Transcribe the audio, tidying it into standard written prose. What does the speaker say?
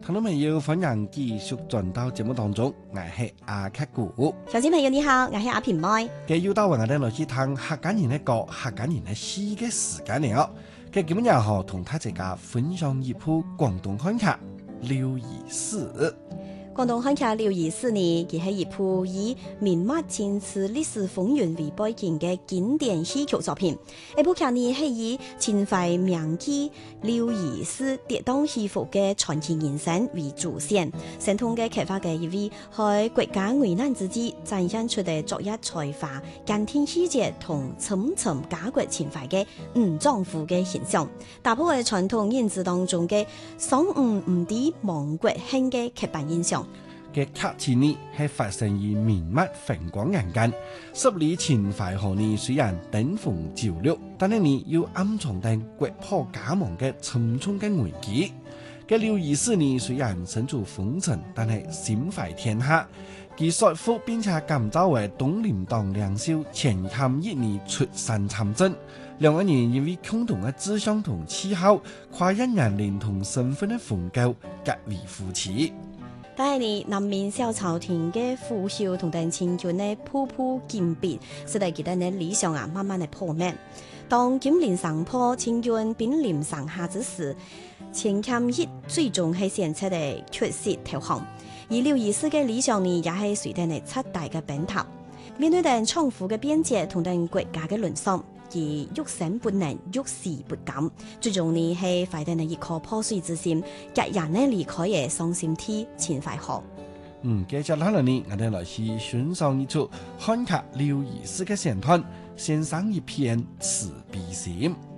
聽眾朋友，歡迎繼續轉到節目當中，我係阿克古。 小姐朋友你好，我係阿平妹。 嘅要到我哋來去聽客家人嘅歌、客家人嘅詩嘅時間了。嘅今日又同大家分享一部廣東漢劇《劉義士》。 廣東漢劇《劉義士》呢，佢係一部以明末清初歷史風雲為背景嘅經典戲劇作品。呢部劇呢係以秦淮名妓劉義士跌宕起伏嘅傳奇人生為主線，生動嘅刻畫嘅一位喺國家危難之際展現出嘅卓越才華、家庭細節同深沉家國情懷嘅丈夫嘅形象，打破喺傳統認知當中嘅喪唔敵亡國恨嘅刻板印象。 嘅劇情呢係發生於明末弘光年間，十里秦淮河呢雖然登峰造陸，但係呢要暗藏定國破家亡嘅沉重嘅危機。嘅劉義士呢雖然身處風塵，但係心懷天下，其率府並且感召為東林黨領袖錢戡一年出山參政。兩個人因為共同嘅志向同嗜好，跨越年齡同身份嘅鴻溝，結為夫妻。 但係呢，南面小朝廷嘅腐朽同等清軍呢，步步緊逼，使得佢哋嘅理想慢慢的破滅。當金陵上坡，清軍兵臨上下之時，錢戡一最終係選擇的缺席投降。而劉義士嘅理想呢，也係隨住呢徹底嘅崩塌。面對等倉庫嘅邊界同等國家嘅淪喪，而欲生不能，欲死不敢，最終呢係懷定一顆破碎之心，夾人呢離開嘅傷心地秦淮河。 接着落嚟呢，我哋來去欣賞一出漢劇《劉義士》嘅選段，獻上一片慈悲心。